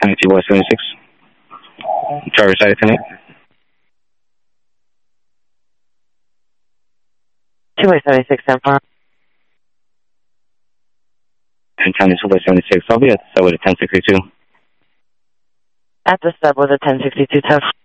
Taxi Boy 76. Driver side connect. 276, 10-4. And County 276. I'll be at the sub with a 1062. At the sub with a 1062, tough.